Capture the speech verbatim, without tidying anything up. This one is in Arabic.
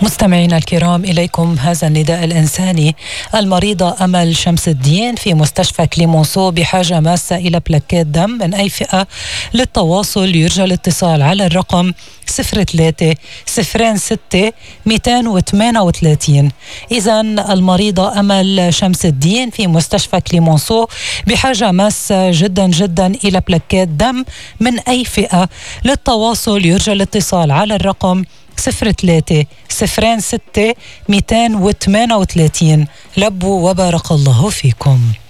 مستمعينا الكرام، إليكم هذا النداء الإنساني. المريضة أمل شمس الدين في مستشفى كليمونسو بحاجة ماسة إلى بلاكات دم من أي فئة. للتواصل يرجى الاتصال على الرقم صفر ثلاثة صفرين ستة مئتين وثمانية وثلاثين. إذا المريضة أمل شمس الدين في مستشفى كليمونسو بحاجة ماسة جدا جدا إلى بلاكات دم من أي فئة. للتواصل يرجى الاتصال على الرقم صفر ثلاثة صفرين ستة مئتين وثمانية وثلاثين. لبوا وبارك الله فيكم.